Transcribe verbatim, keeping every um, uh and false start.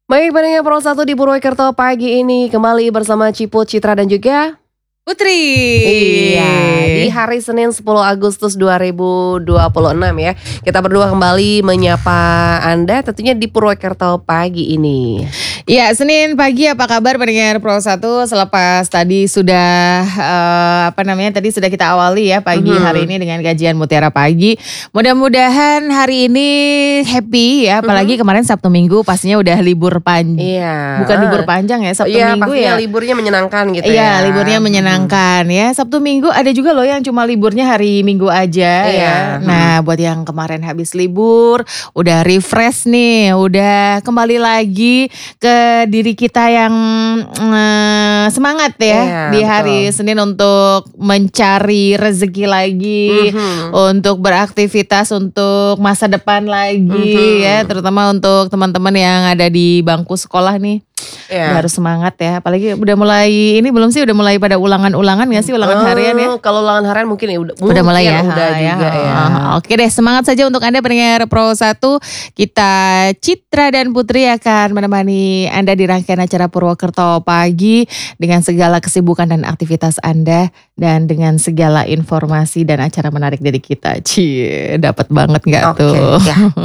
Baik, pendengar Pro satu di Purwokerto pagi ini kembali bersama Ciput, Citra dan juga Putri. Iya, di hari Senin sepuluh Agustus dua ribu dua puluh enam ya. Kita berdua kembali menyapa Anda tentunya di Purwokerto pagi ini. Ya, Senin pagi apa kabar pendengar Pro satu selepas tadi sudah uh, apa namanya tadi sudah kita awali ya pagi mm-hmm. hari ini dengan kajian Mutiara Pagi. Mudah-mudahan hari ini happy ya, apalagi mm-hmm. kemarin Sabtu Minggu pastinya udah libur panjang. Iya. Bukan libur panjang ya, Sabtu iya, Minggu ya. ya. Liburnya menyenangkan gitu iya, ya. Iya, liburnya menyenangkan hmm. ya. Sabtu Minggu ada juga loh yang cuma liburnya hari Minggu aja iya. ya. Nah, hmm. buat yang kemarin habis libur, udah refresh nih, udah kembali lagi ke diri kita yang uh, semangat ya iya, di hari betul. Senin untuk mencari rezeki lagi, mm-hmm. untuk beraktivitas untuk masa depan lagi mm-hmm. ya, terutama untuk teman-teman yang ada di bangku sekolah nih. Yeah. Udah harus semangat ya, apalagi udah mulai ini belum sih udah mulai pada ulangan-ulangan ya sih ulangan oh, harian ya. Kalau ulangan harian mungkin ya udah udah mulai ya. Udah ha, juga ya. ya. Oke deh, semangat saja untuk Anda pendengar Pro satu. Kita Citra dan Putri akan menemani Anda di rangkaian acara Purwokerto pagi dengan segala kesibukan dan aktivitas Anda dan dengan segala informasi dan acara menarik dari kita. Cie, dapat banget enggak okay, tuh? Ya.